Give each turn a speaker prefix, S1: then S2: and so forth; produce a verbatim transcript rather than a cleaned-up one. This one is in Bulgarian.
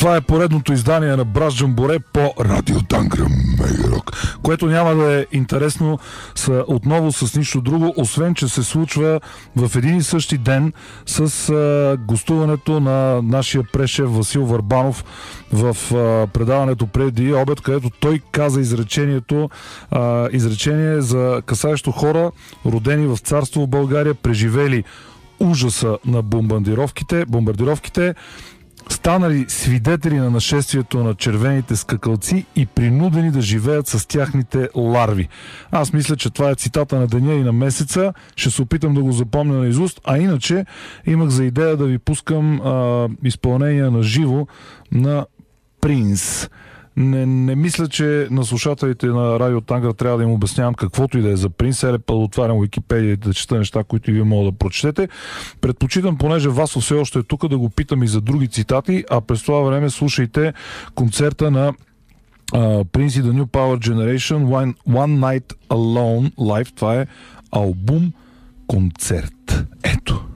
S1: Това е поредното издание на Браш Джамборе по Радио Тангра Мегарок, което няма да е интересно с, отново с нищо друго, освен че се случва в един и същи ден с а, гостуването на нашия прешеф Васил Върбанов в а, предаването преди обед, където той каза изречението а, изречение за касаещо хора, родени в царство в България, преживели ужаса на бомбардировките, бомбардировките, станали свидетели на нашествието на червените скакалци и принудени да живеят с тяхните ларви. Аз мисля, че това е цитата на деня и на месеца. Ще се опитам да го запомня наизуст, а иначе имах за идея да ви пускам а, изпълнение на живо на Принс. Не, не мисля, че на слушателите на Радио Тангра трябва да им обяснявам каквото и да е за Принс. Еле па да отварям Уикипедия и да чета неща, които и вие могат да прочетете. Предпочитам, понеже Васо все още е тук, да го питам и за други цитати, а през това време слушайте концерта на uh, Принс и The New Power Generation One, One Night Alone Live. Това е албум концерт. Ето.